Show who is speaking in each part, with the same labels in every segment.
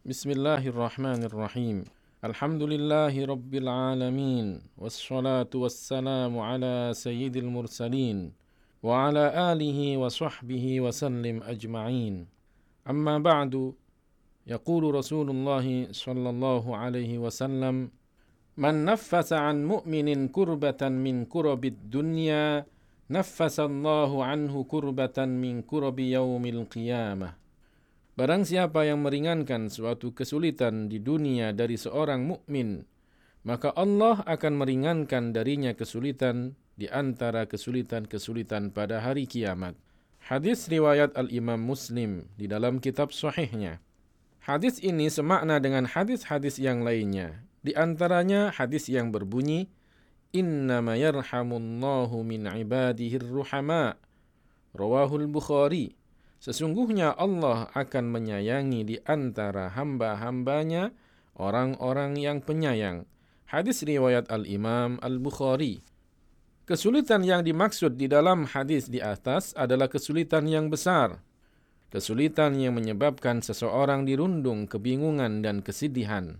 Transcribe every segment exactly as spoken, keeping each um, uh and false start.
Speaker 1: Bismillahirrahmanirrahim. Alhamdulillahi rabbil alamin. Wassalatu wassalamu ala sayyidil mursalin wa ala alihi wa sahbihi wa sallim ajma'in. Amma ba'du. Yaqulu Rasulullah sallallahu alaihi wasallam, man naffasa an mu'minin kurbatan min kurabid dunya, naffasa Allahu anhu kurbatan min kurabi yaumil qiyamah. Barang siapa yang meringankan suatu kesulitan di dunia dari seorang mukmin, maka Allah akan meringankan darinya kesulitan di antara kesulitan-kesulitan pada hari kiamat. Hadis riwayat Al-Imam Muslim di dalam kitab sahihnya. Hadis ini semakna dengan hadis-hadis yang lainnya. Di antaranya hadis yang berbunyi, innama yarhamullahu min ibadihir ruhama, rawahul Bukhari. Sesungguhnya Allah akan menyayangi di antara hamba-hambanya orang-orang yang penyayang. Hadis riwayat Al-Imam Al-Bukhari. Kesulitan yang dimaksud di dalam hadis di atas adalah kesulitan yang besar. Kesulitan yang menyebabkan seseorang dirundung kebingungan dan kesedihan.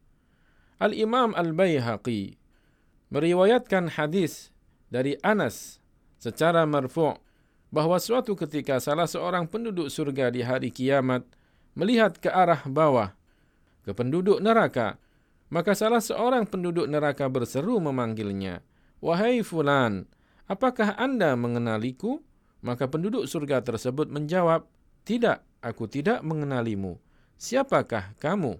Speaker 1: Al-Imam Al-Baihaqi meriwayatkan hadis dari Anas secara marfu' bahwa suatu ketika salah seorang penduduk surga di hari kiamat melihat ke arah bawah, ke penduduk neraka, maka salah seorang penduduk neraka berseru memanggilnya, "Wahai fulan, apakah Anda mengenaliku?" Maka penduduk surga tersebut menjawab, "Tidak, aku tidak mengenalimu. Siapakah kamu?"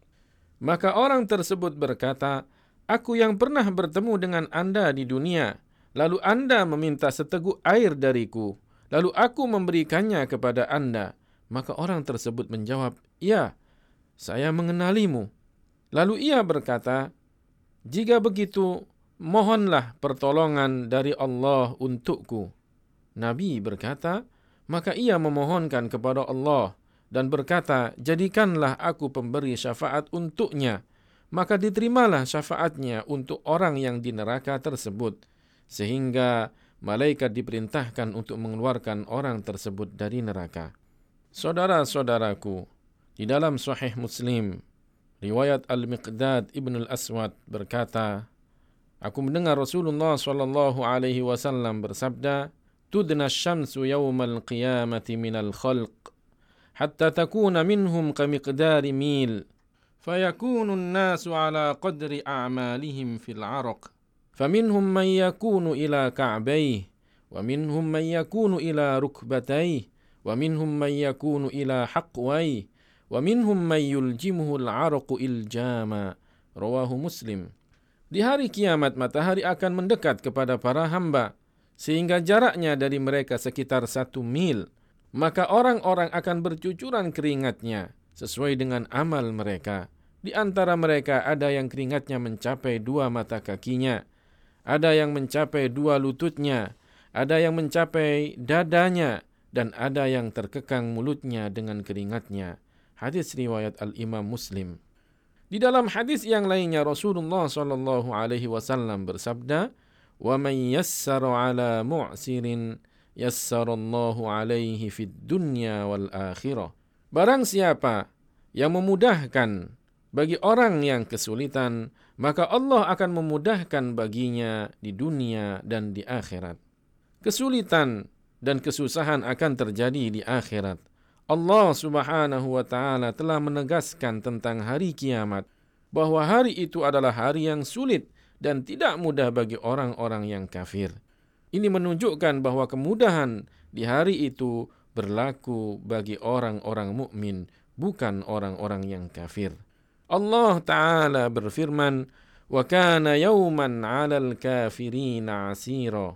Speaker 1: Maka orang tersebut berkata, "Aku yang pernah bertemu dengan Anda di dunia. Lalu Anda meminta seteguk air dariku, lalu aku memberikannya kepada Anda." Maka orang tersebut menjawab, "Ya, saya mengenalimu." Lalu ia berkata, "Jika begitu, mohonlah pertolongan dari Allah untukku." Nabi berkata, maka ia memohonkan kepada Allah dan berkata, "Jadikanlah aku pemberi syafaat untuknya." Maka diterimalah syafaatnya untuk orang yang di neraka tersebut, sehingga malaikat diperintahkan untuk mengeluarkan orang tersebut dari neraka. Saudara-saudaraku, di dalam Sahih Muslim, riwayat Al-Miqdad Ibn Al-Aswad berkata, aku mendengar Rasulullah sallallahu alaihi wasallam bersabda, "Tudna asy-syamsu yawmal qiyamati minal khalq, hatta takuna minhum kamiqdari mil, fayakunu an-nasu ala qadri a'malihim fil 'araq." فمنهم من يكون إلى كعبيه ومنهم من يكون إلى ركبتيه ومنهم من يكون إلى حقويه ومنهم من يلجمه العرق إلجاما رواه مسلم. Di hari kiamat matahari akan mendekat kepada para hamba sehingga jaraknya dari mereka sekitar satu mil. Maka orang-orang akan bercucuran keringatnya sesuai dengan amal mereka. Di antara mereka ada yang keringatnya mencapai dua mata kakinya, ada yang mencapai dua lututnya, ada yang mencapai dadanya, dan ada yang terkekang mulutnya dengan keringatnya. Hadis riwayat Al-Imam Muslim. Di dalam hadis yang lainnya Rasulullah sallallahu alaihi wasallam bersabda, "Wa man yassara 'ala mu'sirin yassarallahu 'alaihi fid dunya wal akhirah." Barang siapa yang memudahkan bagi orang yang kesulitan, maka Allah akan memudahkan baginya di dunia dan di akhirat. Kesulitan dan kesusahan akan terjadi di akhirat. Allah Subhanahu wa taala telah menegaskan tentang hari kiamat bahwa hari itu adalah hari yang sulit dan tidak mudah bagi orang-orang yang kafir. Ini menunjukkan bahwa kemudahan di hari itu berlaku bagi orang-orang mukmin, bukan orang-orang yang kafir. Allah Ta'ala berfirman, "Wa kana yawman 'alal kafirina 'asira."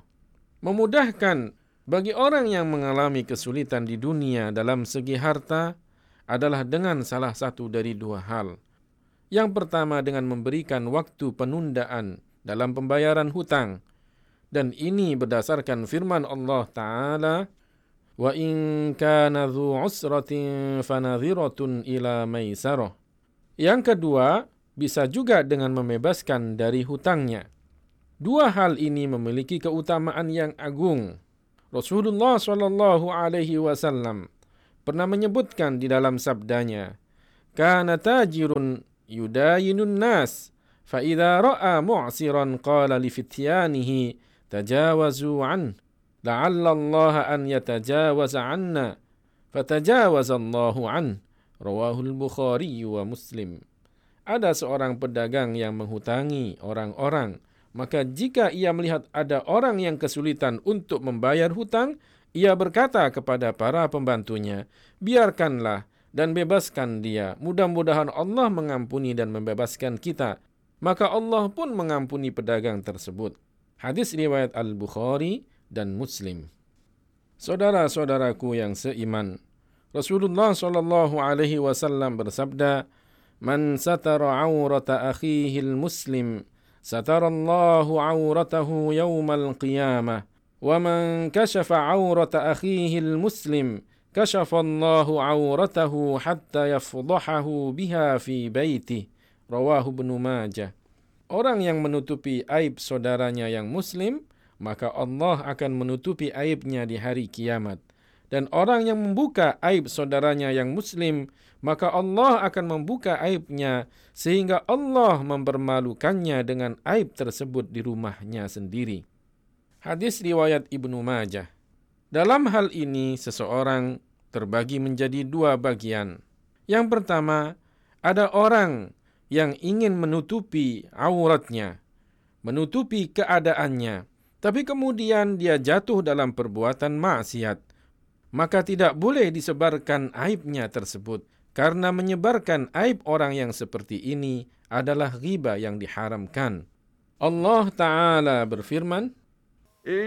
Speaker 1: Memudahkan bagi orang yang mengalami kesulitan di dunia dalam segi harta adalah dengan salah satu dari dua hal. Yang pertama dengan memberikan waktu penundaan dalam pembayaran hutang. Dan ini berdasarkan firman Allah Ta'ala, "Wa in kana dzu 'usratin fanadhiratun ila maisarah." Yang kedua, bisa juga dengan membebaskan dari hutangnya. Dua hal ini memiliki keutamaan yang agung. Rasulullah shallallahu alaihi wasallam pernah menyebutkan di dalam sabdanya, kana tajirun yudayinun nas, fa idza ra'a mu'siran qala li fityanihi tajawazu an, la'alla Allah an yatajawaza anna, fatajawaza Allahu an. Rawahul Bukhari wa Muslim. Ada seorang pedagang yang menghutangi orang-orang, maka jika ia melihat ada orang yang kesulitan untuk membayar hutang, ia berkata kepada para pembantunya, biarkanlah dan bebaskan dia. Mudah-mudahan Allah mengampuni dan membebaskan kita. Maka Allah pun mengampuni pedagang tersebut. Hadis riwayat Al-Bukhari dan Muslim. Saudara-saudaraku yang seiman, Rasulullah sallallahu alaihi wasallam bersabda, "Man satara aurata akhihi al-muslim, satarallahu auratahu yaumal qiyamah. Wa man kashafa aurata akhihi al-muslim, kashafallahu auratahu hatta yafdahahu biha fi baitih." Rawahu Ibnu Majah. Orang yang menutupi aib saudaranya yang muslim, maka Allah akan menutupi aibnya di hari kiamat. Dan orang yang membuka aib saudaranya yang muslim, maka Allah akan membuka aibnya sehingga Allah mempermalukannya dengan aib tersebut di rumahnya sendiri. Hadis riwayat Ibnu Majah. Dalam hal ini seseorang terbagi menjadi dua bagian. Yang pertama, ada orang yang ingin menutupi auratnya, menutupi keadaannya, tapi kemudian dia jatuh dalam perbuatan maksiat. Maka tidak boleh disebarkan aibnya tersebut, karena menyebarkan aib orang yang seperti ini adalah ghibah yang diharamkan. Allah Ta'ala berfirman,